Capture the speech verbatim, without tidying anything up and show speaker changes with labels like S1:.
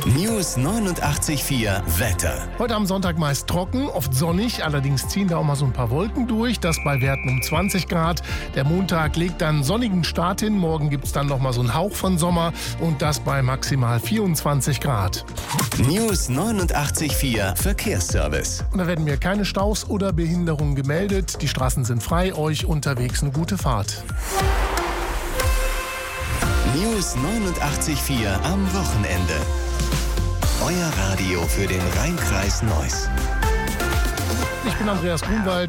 S1: News neunundachtzig Komma vier Wetter.
S2: Heute am Sonntag meist trocken, oft sonnig, allerdings ziehen da auch mal so ein paar Wolken durch, das bei Werten um zwanzig Grad. Der Montag legt dann einen sonnigen Start hin, morgen gibt es dann noch mal so einen Hauch von Sommer und das bei maximal vierundzwanzig Grad.
S1: News neunundachtzig Komma vier Verkehrsservice.
S2: Und da werden mir keine Staus oder Behinderungen gemeldet, die Straßen sind frei, euch unterwegs eine gute Fahrt.
S1: News neunundachtzig Komma vier am Wochenende. Euer Radio für den Rhein-Kreis Neuss.
S2: Ich bin Andreas Grunwald.